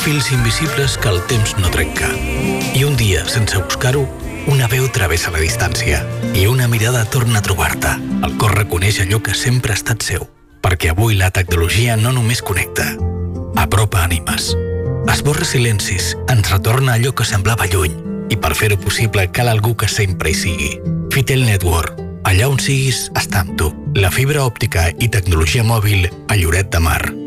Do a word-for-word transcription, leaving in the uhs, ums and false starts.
fils invisibles que el temps no trenca. I un dia, sense buscar-ho, una veu travessa la distància i una mirada torna a trobar-te. El cor reconeix allò que sempre ha estat seu, perquè avui la tecnologia no només connecta, apropa ànimes, esborra silencis, ens retorna allò que semblava lluny, i per fer-ho possible cal algú que sempre hi sigui. Fitel Network, allà on siguis, està amb tu. La fibra òptica i tecnologia mòbil a Lloret de Mar.